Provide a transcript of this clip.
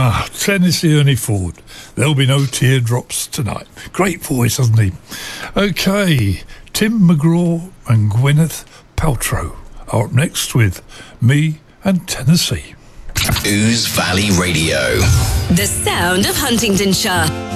Tennessee Ernie Ford. There'll be no teardrops tonight. Great voice, hasn't he? Okay, Tim McGraw and Gwyneth Paltrow are up next with Me and Tennessee. Ooze Valley Radio. The sound of Huntingdonshire.